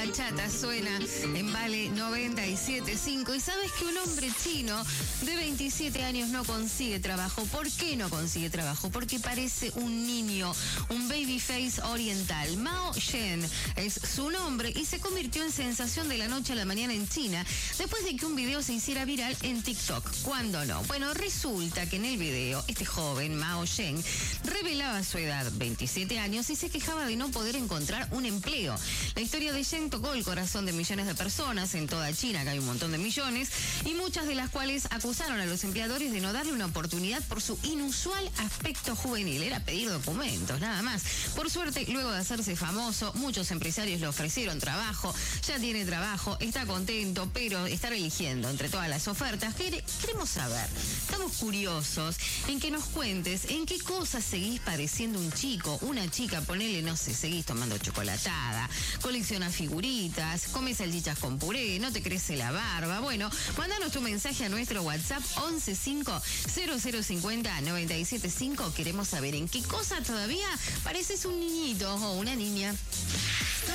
bachata suena en Vale 97.5. Y sabes que un hombre chino de 27 años no consigue trabajo. ¿Por qué no consigue trabajo? Porque parece un niño, un babyface oriental. Mao Shen es su nombre y se convirtió en sensación de la noche a la mañana en China después de que un video se hiciera viral en TikTok. ¿Cuándo no? Bueno, resulta que en el video este joven, Mao Shen, revelaba su edad, 27 años, y se quejaba de no poder encontrar un empleo. La historia de Shen tocó el corazón de millones de personas en toda China, que hay un montón de millones, y muchas de las cuales acusaron a los empleadores de no darle una oportunidad por su inusual aspecto juvenil. Era pedir documentos, nada más. Por suerte, luego de hacerse famoso, muchos empresarios le ofrecieron trabajo, ya tiene trabajo, está contento, pero está eligiendo entre todas las ofertas. Queremos saber, estamos curiosos en que nos cuentes en qué cosas seguís pareciendo un chico, una chica, ponele, no sé, seguís tomando chocolatada, coleccionas figuritas, comes salchichas con puré, no te crece la barba. Bueno, mándanos tu mensaje a nuestro WhatsApp 115-0050-975. Queremos saber en qué cosa todavía pareces un niñito o una niña.